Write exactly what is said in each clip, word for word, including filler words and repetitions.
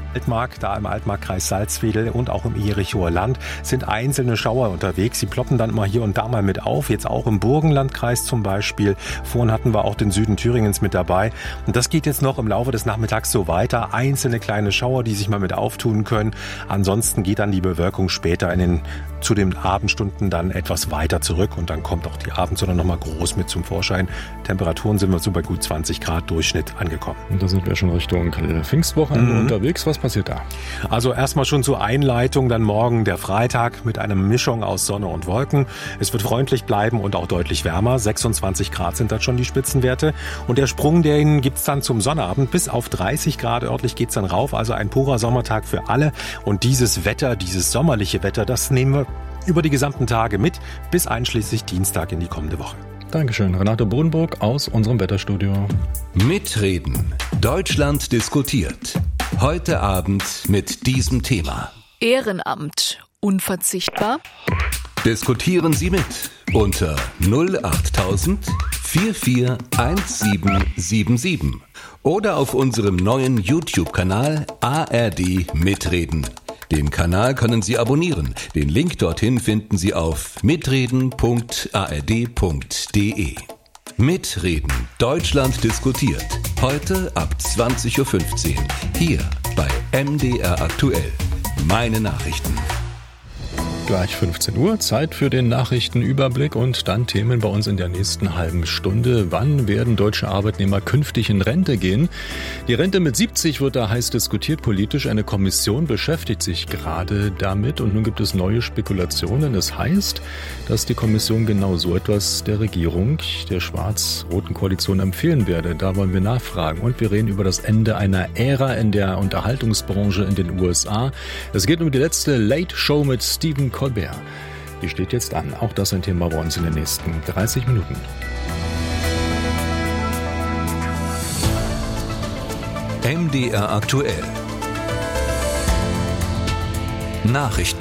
Altmark, da im Altmarkkreis Salzwedel und auch im Jerichower Land sind einzelne Schauer unterwegs. Sie ploppen dann mal hier und da mal mit auf, jetzt auch im Burgenlandkreis zum Beispiel. Vorhin hatten wir auch den Süden Thüringens mit dabei. Und das geht jetzt noch im Laufe des Nachmittags so weiter. Einzelne kleine Schauer, die sich mal mit auftun können. Ansonsten geht dann die Bewölkung später in den, zu den Abendstunden dann etwas weiter zurück und dann kommt auch die Abendsonne noch mal groß mit zum Vorschein. Temperaturen sind wir so bei gut zwanzig Grad Durchschnitt angekommen. Und da sind wir schon Richtung Pfingstwochenende mhm. unterwegs. Was passiert da? Also erstmal schon zur Einleitung, dann morgen der Freitag mit einer Mischung aus Sonne und Wolken. Es wird freundlich bleiben und auch deutlich wärmer. sechsundzwanzig Grad sind dann schon die Spitzenwerte. Und der Sprung, den gibt's dann zum Sonnabend. Bis auf dreißig Grad örtlich geht's dann rauf. Also ein purer Sommertag für alle. Und dieses Wetter, dieses sommerliche Wetter, das nehmen wir über die gesamten Tage mit, bis einschließlich Dienstag in die kommende Woche. Dankeschön, Renate Bodenburg aus unserem Wetterstudio. Mitreden. Deutschland diskutiert. Heute Abend mit diesem Thema. Ehrenamt. Unverzichtbar? Diskutieren Sie mit unter null achttausend vierundvierzig siebzehnhundertsiebenundsiebzig oder auf unserem neuen YouTube-Kanal A R D Mitreden. Den Kanal können Sie abonnieren. Den Link dorthin finden Sie auf mitreden punkt a r d punkt d e. Mitreden. Deutschland diskutiert. Heute ab zwanzig Uhr fünfzehn. Hier bei M D R aktuell. Meine Nachrichten. Gleich fünfzehn Uhr, Zeit für den Nachrichtenüberblick und dann Themen bei uns in der nächsten halben Stunde. Wann werden deutsche Arbeitnehmer künftig in Rente gehen? Die Rente mit siebzig wird da heiß diskutiert politisch. Eine Kommission beschäftigt sich gerade damit und nun gibt es neue Spekulationen. Es heißt, dass die Kommission genau so etwas der Regierung, der schwarz-roten Koalition empfehlen werde. Da wollen wir nachfragen und wir reden über das Ende einer Ära in der Unterhaltungsbranche in den U S A. Es geht um die letzte Late Show mit Stephen Colbert. Die steht jetzt an. Auch das ein Thema bei uns in den nächsten dreißig Minuten. M D R aktuell. Nachrichten.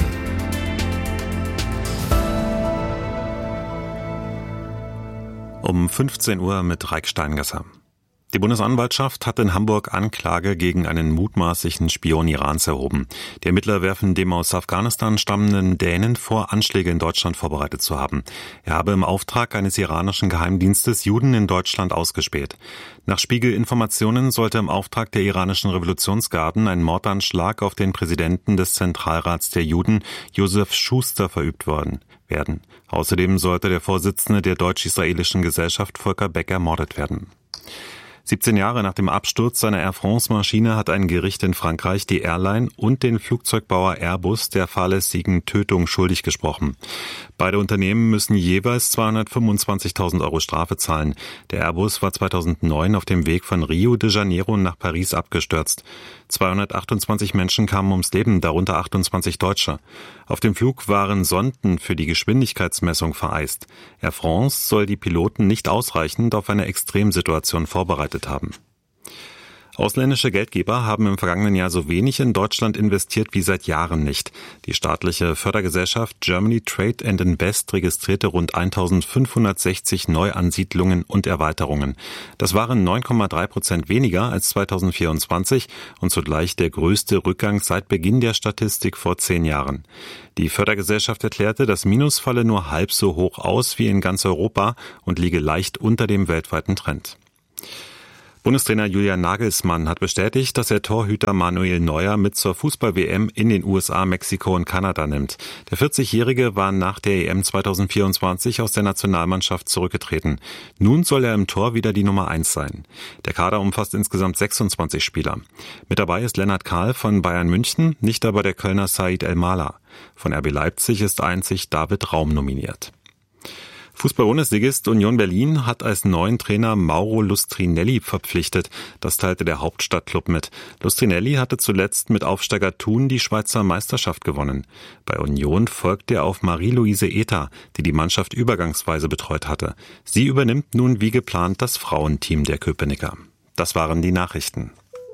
Um fünfzehn Uhr mit Reik Steingasser. Die Bundesanwaltschaft hat in Hamburg Anklage gegen einen mutmaßlichen Spion Irans erhoben. Die Ermittler werfen dem aus Afghanistan stammenden Dänen vor, Anschläge in Deutschland vorbereitet zu haben. Er habe im Auftrag eines iranischen Geheimdienstes Juden in Deutschland ausgespäht. Nach Spiegel-Informationen sollte im Auftrag der iranischen Revolutionsgarden ein Mordanschlag auf den Präsidenten des Zentralrats der Juden, Josef Schuster, verübt worden werden. Außerdem sollte der Vorsitzende der deutsch-israelischen Gesellschaft Volker Beck ermordet werden. siebzehn Jahre nach dem Absturz seiner Air France-Maschine hat ein Gericht in Frankreich die Airline und den Flugzeugbauer Airbus der fahrlässigen Tötung schuldig gesprochen. Beide Unternehmen müssen jeweils zweihundertfünfundzwanzigtausend Euro Strafe zahlen. Der Airbus war zweitausendneun auf dem Weg von Rio de Janeiro nach Paris abgestürzt. zweihundertachtundzwanzig Menschen kamen ums Leben, darunter achtundzwanzig Deutsche. Auf dem Flug waren Sonden für die Geschwindigkeitsmessung vereist. Air France soll die Piloten nicht ausreichend auf eine Extremsituation vorbereitet haben. Ausländische Geldgeber haben im vergangenen Jahr so wenig in Deutschland investiert wie seit Jahren nicht. Die staatliche Fördergesellschaft Germany Trade and Invest registrierte rund eintausendfünfhundertsechzig Neuansiedlungen und Erweiterungen. Das waren neun Komma drei Prozent weniger als zweitausendvierundzwanzig und zugleich der größte Rückgang seit Beginn der Statistik vor zehn Jahren. Die Fördergesellschaft erklärte, das Minus falle nur halb so hoch aus wie in ganz Europa und liege leicht unter dem weltweiten Trend. Bundestrainer Julian Nagelsmann hat bestätigt, dass er Torhüter Manuel Neuer mit zur Fußball-W M in den U S A, Mexiko und Kanada nimmt. Der vierzigjährige war nach der E M zweitausendvierundzwanzig aus der Nationalmannschaft zurückgetreten. Nun soll er im Tor wieder die Nummer eins sein. Der Kader umfasst insgesamt sechsundzwanzig Spieler. Mit dabei ist Lennart Kahl von Bayern München, nicht aber der Kölner Said El-Mala. Von R B Leipzig ist einzig David Raum nominiert. Fußball-Bundesligist Union Berlin hat als neuen Trainer Mauro Lustrinelli verpflichtet. Das teilte der Hauptstadtklub mit. Lustrinelli hatte zuletzt mit Aufsteiger Thun die Schweizer Meisterschaft gewonnen. Bei Union folgt er auf Marie-Louise Ether, die die Mannschaft übergangsweise betreut hatte. Sie übernimmt nun wie geplant das Frauenteam der Köpenicker. Das waren die Nachrichten.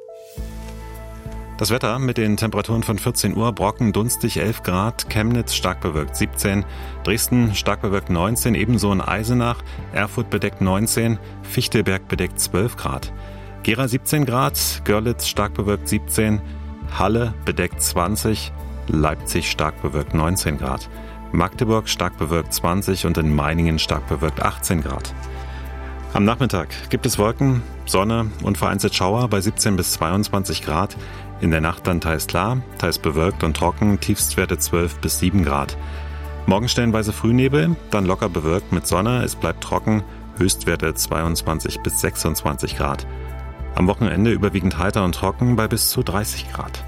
Das Wetter mit den Temperaturen von vierzehn Uhr, Brocken dunstig elf Grad, Chemnitz stark bewölkt siebzehn, Dresden stark bewölkt neunzehn, ebenso in Eisenach, Erfurt bedeckt neunzehn, Fichtelberg bedeckt zwölf Grad, Gera siebzehn Grad, Görlitz stark bewölkt siebzehn, Halle bedeckt zwanzig, Leipzig stark bewölkt neunzehn Grad, Magdeburg stark bewölkt zwanzig und in Meiningen stark bewölkt achtzehn Grad. Am Nachmittag gibt es Wolken, Sonne und vereinzelt Schauer bei siebzehn bis zweiundzwanzig Grad. In der Nacht dann teils klar, teils bewölkt und trocken, Tiefstwerte zwölf bis sieben Grad. Morgen stellenweise Frühnebel, dann locker bewölkt mit Sonne, es bleibt trocken, Höchstwerte zweiundzwanzig bis sechsundzwanzig Grad. Am Wochenende überwiegend heiter und trocken bei bis zu dreißig Grad.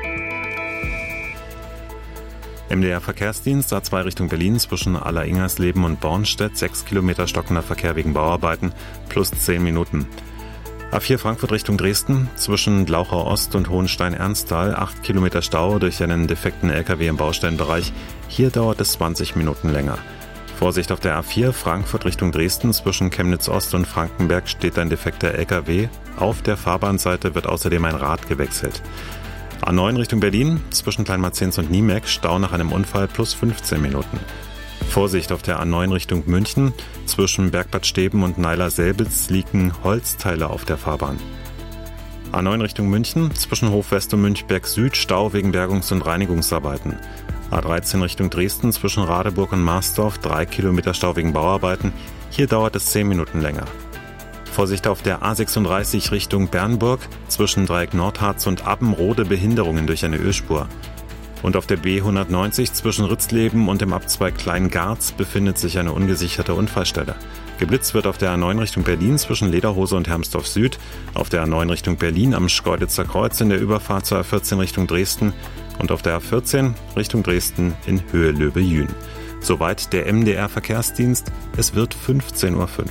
M D R-Verkehrsdienst A zwei Richtung Berlin zwischen Aller-Ingersleben und Bornstedt, sechs Kilometer stockender Verkehr wegen Bauarbeiten, plus zehn Minuten. A vier Frankfurt Richtung Dresden zwischen Glauchau Ost und Hohenstein-Ernsthal, acht Kilometer Stau durch einen defekten L K W im Baustellenbereich. Hier dauert es zwanzig Minuten länger. Vorsicht auf der A vier Frankfurt Richtung Dresden zwischen Chemnitz Ost und Frankenberg steht ein defekter L K W. Auf der Fahrbahnseite wird außerdem ein Rad gewechselt. A neun Richtung Berlin, zwischen Kleinmarzenz und Niemeck, Stau nach einem Unfall plus fünfzehn Minuten. Vorsicht auf der A neun Richtung München, zwischen Bergbad Steben und Neiler-Selbitz liegen Holzteile auf der Fahrbahn. A neun Richtung München, zwischen Hofwest und Münchberg Süd, Stau wegen Bergungs- und Reinigungsarbeiten. A dreizehn Richtung Dresden, zwischen Radeburg und Marsdorf, drei Kilometer Stau wegen Bauarbeiten. Hier dauert es zehn Minuten länger. Vorsicht auf der A sechsunddreißig Richtung Bernburg, zwischen Dreieck Nordharz und Abbenrode Behinderungen durch eine Ölspur. Und auf der B hundertneunzig zwischen Ritzleben und dem Abzweig Kleingarz befindet sich eine ungesicherte Unfallstelle. Geblitzt wird auf der A neun Richtung Berlin zwischen Lederhose und Hermsdorf Süd, auf der A neun Richtung Berlin am Schkeuditzer Kreuz in der Überfahrt zur A vierzehn Richtung Dresden und auf der A vierzehn Richtung Dresden in Höhe Löbe-Jühn. Soweit der M D R-Verkehrsdienst. Es wird fünfzehn Uhr fünf.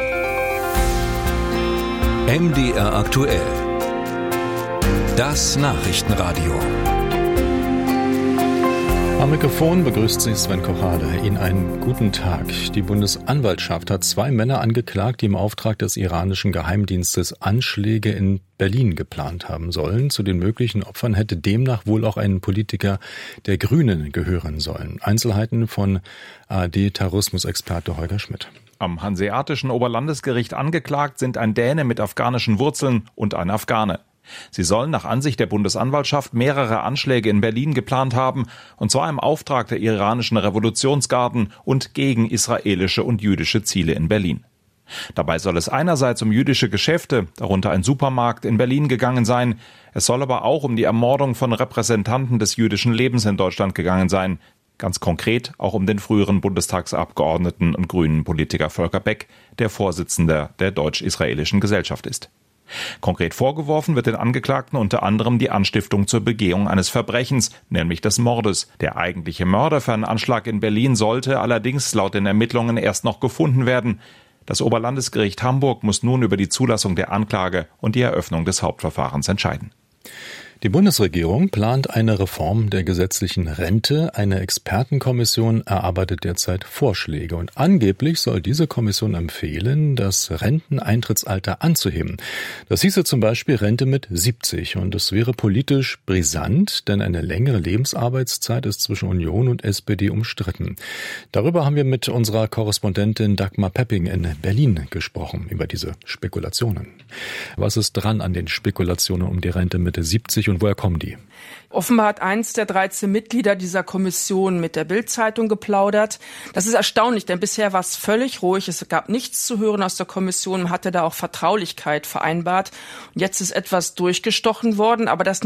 M D R aktuell. Das Nachrichtenradio. Am Mikrofon begrüßt Sie Sven Kochale. Ihnen einen guten Tag. Die Bundesanwaltschaft hat zwei Männer angeklagt, die im Auftrag des iranischen Geheimdienstes Anschläge in Berlin geplant haben sollen. Zu den möglichen Opfern hätte demnach wohl auch ein Politiker der Grünen gehören sollen. Einzelheiten von A R D-Terrorismusexperte Holger Schmidt. Am Hanseatischen Oberlandesgericht angeklagt sind ein Däne mit afghanischen Wurzeln und ein Afghane. Sie sollen nach Ansicht der Bundesanwaltschaft mehrere Anschläge in Berlin geplant haben, und zwar im Auftrag der iranischen Revolutionsgarden und gegen israelische und jüdische Ziele in Berlin. Dabei soll es einerseits um jüdische Geschäfte, darunter ein Supermarkt, in Berlin gegangen sein. Es soll aber auch um die Ermordung von Repräsentanten des jüdischen Lebens in Deutschland gegangen sein. Ganz konkret auch um den früheren Bundestagsabgeordneten und grünen Politiker Volker Beck, der Vorsitzender der Deutsch-Israelischen Gesellschaft ist. Konkret vorgeworfen wird den Angeklagten unter anderem die Anstiftung zur Begehung eines Verbrechens, nämlich des Mordes. Der eigentliche Mörder für einen Anschlag in Berlin sollte allerdings laut den Ermittlungen erst noch gefunden werden. Das Oberlandesgericht Hamburg muss nun über die Zulassung der Anklage und die Eröffnung des Hauptverfahrens entscheiden. Die Bundesregierung plant eine Reform der gesetzlichen Rente. Eine Expertenkommission erarbeitet derzeit Vorschläge. Und angeblich soll diese Kommission empfehlen, das Renteneintrittsalter anzuheben. Das hieße zum Beispiel Rente mit siebzig. Und es wäre politisch brisant, denn eine längere Lebensarbeitszeit ist zwischen Union und S P D umstritten. Darüber haben wir mit unserer Korrespondentin Dagmar Pepping in Berlin gesprochen, über diese Spekulationen. Was ist dran an den Spekulationen um die Rente mit siebzig? Und woher kommen die? Offenbar hat eins der dreizehn Mitglieder dieser Kommission mit der Bild-Zeitung geplaudert. Das ist erstaunlich, denn bisher war es völlig ruhig. Es gab nichts zu hören aus der Kommission. Man hatte da auch Vertraulichkeit vereinbart. Und jetzt ist etwas durchgestochen worden, aber das